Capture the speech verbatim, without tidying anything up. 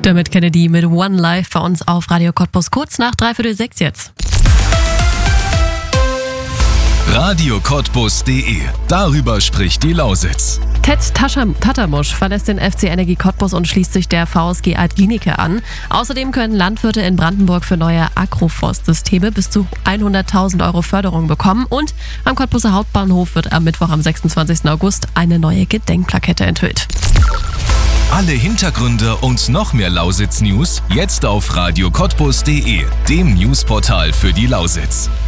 Damit Kennedy mit One Life bei uns auf Radio Cottbus kurz nach dreiviertel sechs jetzt. Radio Cottbus punkt de. Darüber spricht die Lausitz. Ted Tattamusch verlässt den F C Energie Cottbus und schließt sich der V S G Alt-Ginike an. Außerdem können Landwirte in Brandenburg für neue Agroforstsysteme bis zu hunderttausend Euro Förderung bekommen. Und am Cottbuser Hauptbahnhof wird am Mittwoch, am sechsundzwanzigsten August, eine neue Gedenkplakette enthüllt. Alle Hintergründe und noch mehr Lausitz-News jetzt auf Radio Cottbus punkt de, dem Newsportal für die Lausitz.